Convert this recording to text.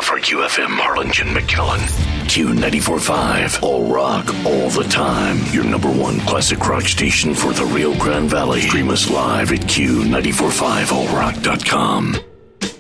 for UFM Harlingen McKellen. Q94.5, all rock, all the time. Your number one classic rock station for the Rio Grande Valley. Stream us live at Q945allrock.com.